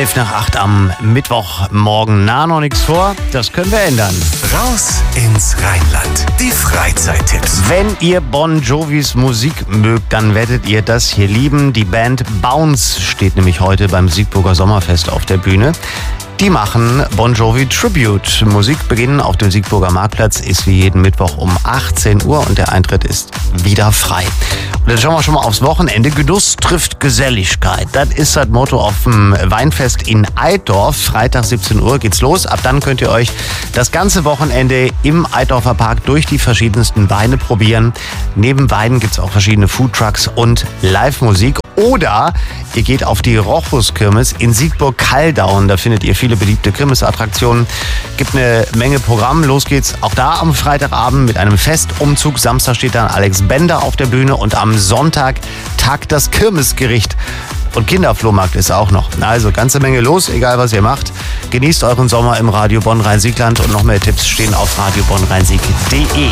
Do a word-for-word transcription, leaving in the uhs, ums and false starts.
Elf nach acht am Mittwochmorgen. Na, noch nichts vor. Das können wir ändern. Raus ins Rheinland. Die Freizeittipps. Wenn ihr Bon Jovis Musik mögt, dann werdet ihr das hier lieben. Die Band Bounce steht nämlich heute beim Siegburger Sommerfest auf der Bühne. Die machen Bon Jovi Tribute. Musikbeginn auf dem Siegburger Marktplatz ist wie jeden Mittwoch um achtzehn Uhr und der Eintritt ist wieder frei. Und dann schauen wir schon mal aufs Wochenende. Genuss trifft Geselligkeit. Das ist das Motto auf dem Weinfest in Altdorf. Freitag siebzehn Uhr geht's los. Ab dann könnt ihr euch das ganze Wochenende im Altdorfer Park durch die verschiedensten Weine probieren. Neben Weinen gibt's auch verschiedene Foodtrucks und Live-Musik. Oder ihr geht auf die Rochus-Kirmes in Siegburg-Kalldaun. Da findet ihr viele beliebte Kirmesattraktionen. Gibt eine Menge Programm. Los geht's auch da am Freitagabend mit einem Festumzug. Samstag steht dann Alex Bender auf der Bühne und am Sonntag tagt das Kirmesgericht. Und Kinderflohmarkt ist auch noch. Also ganze Menge los, egal was ihr macht. Genießt euren Sommer im Radio Bonn-Rhein-Siegland und noch mehr Tipps stehen auf radio bonn rhein sieg punkt de.